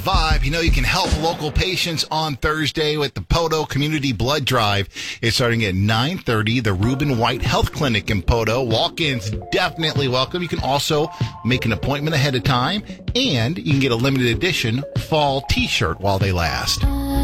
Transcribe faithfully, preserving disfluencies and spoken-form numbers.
Vibe. You know, you can help local patients on Thursday with the Poto Community Blood Drive. It's starting at nine thirty, the Reuben White Health Clinic in Poto. Walk-ins definitely welcome. You can also make an appointment ahead of time, and you can get a limited edition fall t-shirt while they last.